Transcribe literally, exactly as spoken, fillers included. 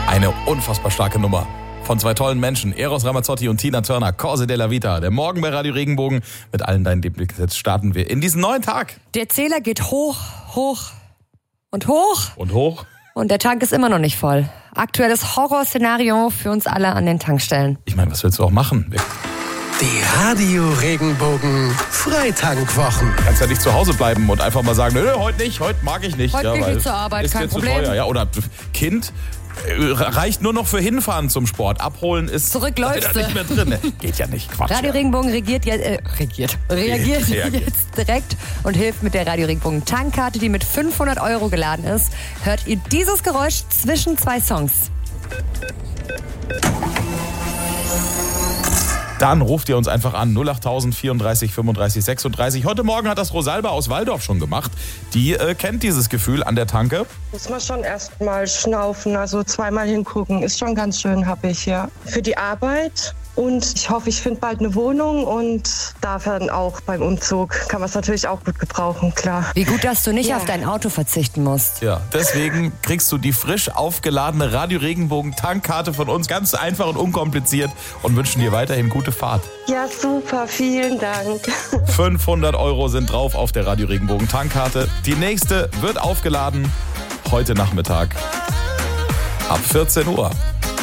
Eine unfassbar starke Nummer von zwei tollen Menschen, Eros Ramazzotti und Tina Turner, Cose della Vita. Der Morgen bei Radio Regenbogen. Mit allen deinen Lieblingshits starten wir in diesen neuen Tag. Der Zähler geht hoch, hoch und hoch. Und hoch. Und der Tank ist immer noch nicht voll. Aktuelles Horrorszenario für uns alle an den Tankstellen. Ich meine, was willst du auch machen? Wir Die Radio Regenbogen Freitankwwochen. kannst ja nicht zu Hause bleiben und einfach mal sagen, nö, heute nicht, heute mag ich nicht. Heute ja, gehe ich weil nicht zur Arbeit, ist kein mir zu Problem. teuer. Ja, oder Kind äh, reicht nur noch für hinfahren zum Sport. Abholen ist Zurück läufst leider du. nicht mehr drin. Geht ja nicht, Quatsch. Radio ja. Regenbogen regiert, ja, äh, regiert, reagiert Reagiert. jetzt direkt und hilft mit der Radio Regenbogen Tankkarte, die mit fünfhundert Euro geladen ist. Hört ihr dieses Geräusch zwischen zwei Songs? Dann ruft ihr uns einfach an, null acht tausend vierunddreißig fünfunddreißig sechsunddreißig. Heute Morgen hat das Rosalba aus Walldorf schon gemacht. Die äh, kennt dieses Gefühl an der Tanke. Muss man schon erstmal schnaufen, also zweimal hingucken. Ist schon ganz schön happig, ja. Für die Arbeit. Und ich hoffe, ich finde bald eine Wohnung und darf dann auch beim Umzug. Kann man es natürlich auch gut gebrauchen, klar. Wie gut, dass du nicht Ja. auf dein Auto verzichten musst. Ja, deswegen kriegst du die frisch aufgeladene Radio Regenbogen Tankkarte von uns. Ganz einfach und unkompliziert und wünschen dir weiterhin gute Fahrt. Ja, super, vielen Dank. fünfhundert Euro sind drauf auf der Radio Regenbogen Tankkarte. Die nächste wird aufgeladen heute Nachmittag ab vierzehn Uhr.